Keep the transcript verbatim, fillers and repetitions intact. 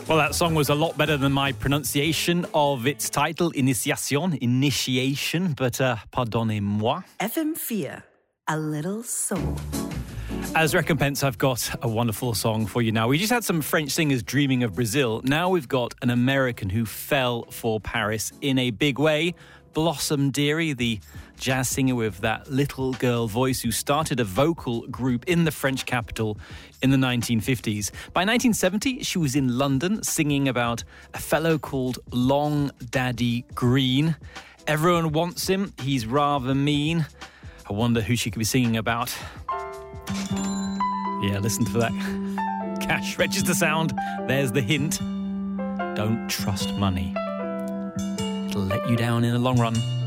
Well, that song was a lot better than my pronunciation of its title, Initiation, Initiation, but uh, pardonnez-moi. F M four, A Little Soul. As recompense, I've got a wonderful song for you now. We just had some French singers dreaming of Brazil. Now we've got an American who fell for Paris in a big way. Blossom Dearie, the jazz singer with that little girl voice who started a vocal group in the French capital in the nineteen fifties. By nineteen seventy, she was in London singing about a fellow called Long Daddy Green. Everyone wants him. He's rather mean. I wonder who she could be singing about. Yeah, listen to that cash register sound. There's the hint. Don't trust money. It'll let you down in the long run.